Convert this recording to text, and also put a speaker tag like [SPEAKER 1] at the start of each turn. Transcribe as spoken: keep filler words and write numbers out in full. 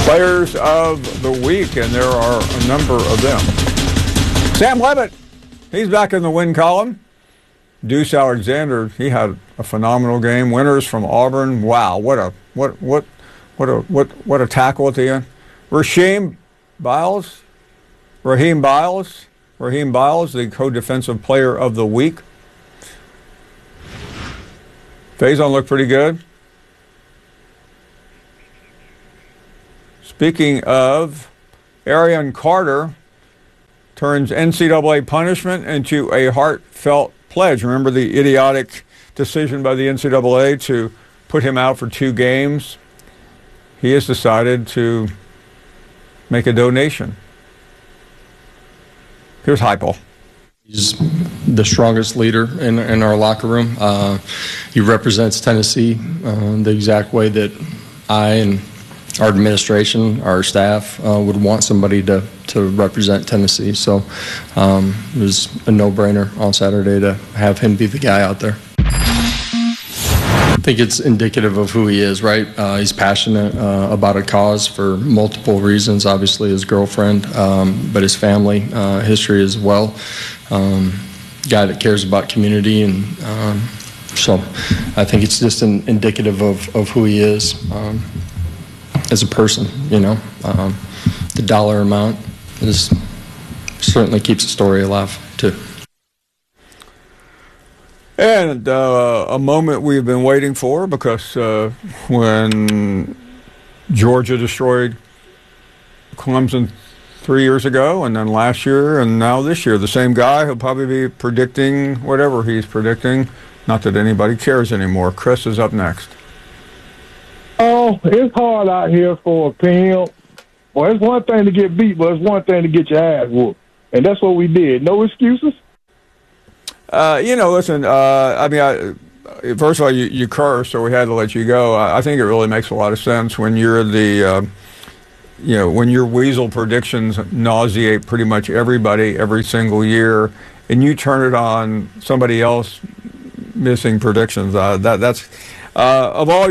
[SPEAKER 1] Players of the week, and there are a number of them. Sam Levitt, he's back in the win column. Deuce Alexander, he had a phenomenal game. Winners from Auburn. Wow, what a what what what a what what a tackle at the end. Rasheem Biles, Raheem Biles, Raheem Biles, the co-defensive player of the week. Faison looked pretty good. Speaking of, Arion Carter turns N C double A punishment into a heartfelt pledge. Remember the idiotic decision by the N C double A to put him out for two games? He has decided to make a donation. Here's Heupel.
[SPEAKER 2] He's the strongest leader in, in our locker room. Uh, he represents Tennessee uh, the exact way that I and our administration, our staff, uh, would want somebody to, to represent Tennessee. So um, it was a no-brainer on Saturday to have him be the guy out there. I think it's indicative of who he is, right? Uh, he's passionate uh, about a cause for multiple reasons, obviously his girlfriend, um, but his family uh, history as well. Um, guy that cares about community, and um, so I think it's just an indicative of, of who he is. Um, as a person, you know. Um, the dollar amount is certainly keeps the story alive, too.
[SPEAKER 1] And uh, a moment we've been waiting for, because uh, when Georgia destroyed Clemson three years ago, and then last year, and now this year, the same guy who'll probably be predicting whatever he's predicting. Not that anybody cares anymore. Chris is up next.
[SPEAKER 3] Oh, it's hard out here for a pimp. Well, it's one thing to get beat, but it's one thing to get your ass whooped. And that's what we did. No excuses?
[SPEAKER 1] Uh, you know, listen, uh, I mean, I, first of all, you, you cursed, so we had to let you go. I, I think it really makes a lot of sense when you're the, uh, you know, when your weasel predictions nauseate pretty much everybody every single year, and you turn it on somebody else missing predictions. Uh, that That's, uh, of all